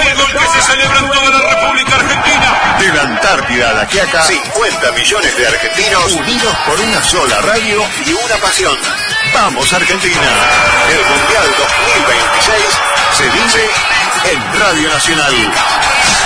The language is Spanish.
fútbol que se celebra en toda la República Argentina. De la Antártida a la Quiaca, 50 millones de argentinos unidos por una sola radio y una pasión. ¡Vamos, Argentina! El Mundial 2026 se vive en Radio Nacional.